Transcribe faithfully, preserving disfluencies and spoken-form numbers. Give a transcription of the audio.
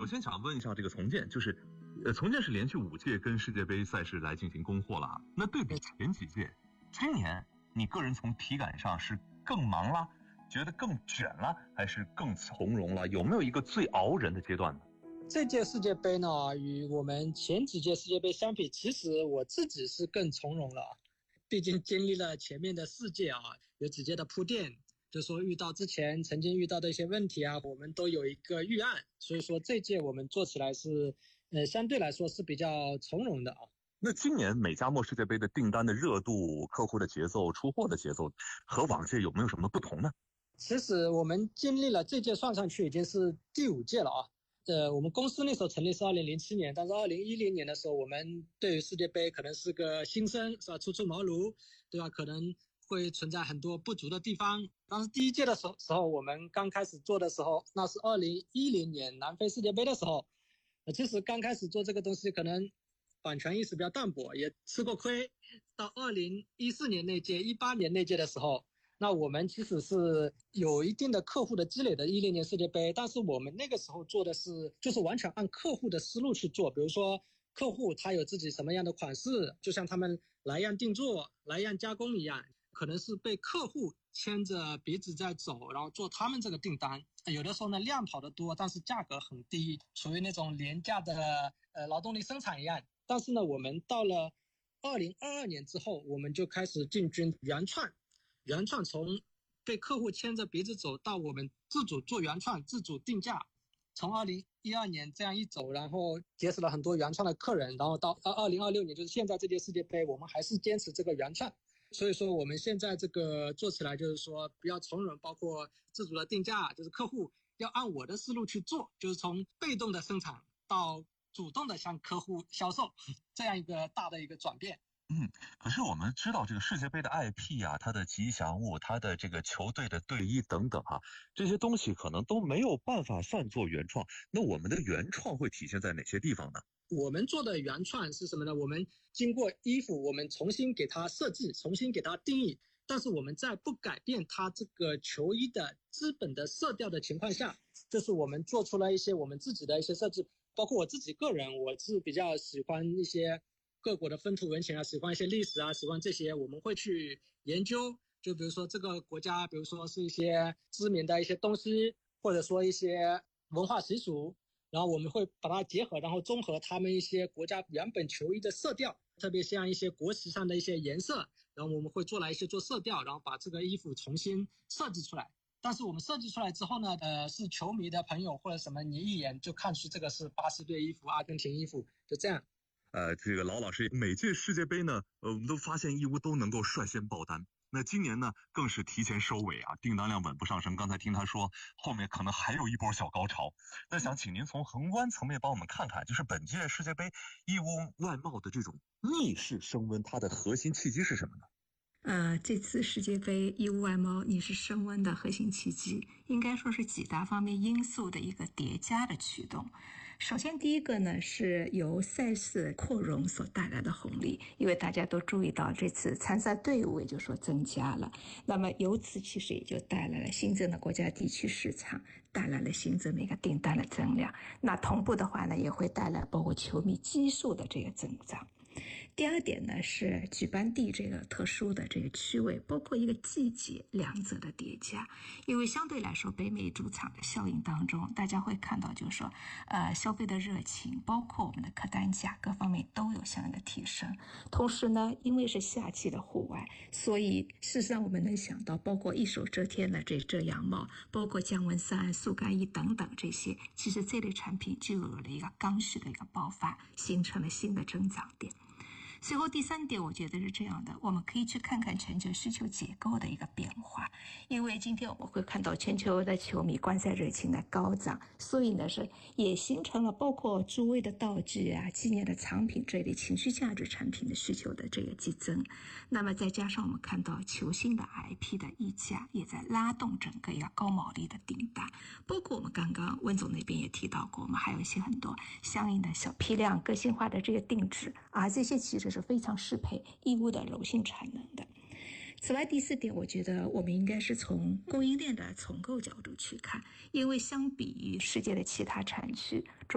先想问一下这个从建，就是呃，从建是连续五届跟世界杯赛事来进行供货了啊。那对比前几届，今年你个人从体感上是更忙了，觉得更卷了，还是更从容了？有没有一个最熬人的阶段呢？ 这届世界杯呢，与我们前几届世界杯相比，其实我自己是更从容了。毕竟经历了前面的四届啊，有几届的铺垫，就说遇到之前曾经遇到的一些问题啊，我们都有一个预案，所以说这届我们做起来是，呃，相对来说是比较从容的啊。 那今年美加墨世界杯的订单的热度、客户的节奏、出货的节奏，和往届有没有什么不同呢？ 其实我们经历了这届算上去已经是第五届了啊。呃，我们公司那时候成立是二零零七年，但是二零一零年的时候，我们对于世界杯可能是个新生，是吧？初出茅庐，对吧？可能会存在很多不足的地方。当时第一届的时候，时候我们刚开始做的时候，那是二零一零年南非世界杯的时候。呃，其实刚开始做这个东西，可能版权意识比较淡薄，也吃过亏。到二零一四年那届、一八年那届的时候。那我们其实是有一定的客户的积累的一零年世界杯，但是我们那个时候做的是就是完全按客户的思路去做，比如说客户他有自己什么样的款式，就像他们来样定做来样加工一样，可能是被客户牵着鼻子在走，然后做他们这个订单。有的时候呢量跑得多，但是价格很低，属于那种廉价的呃劳动力生产一样。但是呢我们到了二零二二年之后，我们就开始进军原创。原创从被客户牵着鼻子走到我们自主做原创、自主定价，从二零一二年这样一走，然后结识了很多原创的客人，然后到二零二六年，就是现在这届世界杯，我们还是坚持这个原创。所以说我们现在这个做起来就是说比较从容，包括自主的定价，就是客户要按我的思路去做，就是从被动的生产到主动的向客户销售，这样一个大的一个转变。 嗯，可是我们知道这个世界杯的 I P 啊，它的吉祥物，它的这个球队的队衣等等啊，这些东西可能都没有办法算作原创。那我们的原创会体现在哪些地方呢？ 我们做的原创是什么呢？我们经过衣服，我们重新给它设计，重新给它定义，但是我们在不改变它这个球衣的基本的色调的情况下，就是我们做出了一些我们自己的一些设计，包括我自己个人，我是比较喜欢一些各国的风土人情啊，喜欢一些历史啊，喜欢这些，我们会去研究。就比如说这个国家，比如说是一些知名的一些东西，或者说一些文化习俗，然后我们会把它结合，然后综合他们一些国家原本球衣的色调，特别像一些国旗上的一些颜色，然后我们会做来一些做色调，然后把这个衣服重新设计出来。但是我们设计出来之后呢，呃，是球迷的朋友或者什么，你一眼就看出这个是巴西队衣服、阿根廷衣服，就这样。 呃，这个老老师，每届世界杯呢，呃，我们都发现义乌都能够率先爆单。那今年呢，更是提前收尾啊，订单量稳步上升。刚才听他说，后面可能还有一波小高潮。那想请您从宏观层面帮我们看看，就是本届世界杯义乌外贸的这种逆势升温，它的核心契机是什么呢？ 呃，这次世界杯义乌外贸逆势升温的核心契机，应该说是几大方面因素的一个叠加的驱动。首先，第一个呢，是由赛事扩容所带来的红利，因为大家都注意到这次参赛队伍也就说增加了，那么由此其实也就带来了新增的国家地区市场，带来了新增的一个订单的增量。那同步的话呢，也会带来包括球迷基数的这个增长。第二点呢，是举办地这个特殊的这个区位，包括一个季节两者的叠加。因为相对来说，北美主场的效应当中，大家会看到就是说，呃，消费的热情，包括我们的客单价各方面都有相应的提升。同时呢，因为是夏季的户外，所以事实上我们能想到，包括一手遮天的这遮阳帽，包括降温衫、速干衣等等这些，其实这类产品就有了一个刚需的一个爆发，形成了新的增长点。随后第三点我觉得是这样的，我们可以去看看全球需求结构的一个变化。因为今天我们会看到全球的球迷观赛热情的高涨，所以呢是也形成了包括诸位的道具啊、纪念的藏品这类情绪价值产品的需求的这个激增。那么再加上我们看到球星的 I P 的溢价也在拉动整个一个高毛利的订单，包括我们刚刚温总那边也提到过，我们还有一些很多相应的小批量个性化的这个定制啊，这些其实是非常适配义乌的柔性产能的。此外，第四点，我觉得我们应该是从供应链的重构角度去看，因为相比于世界的其他产区，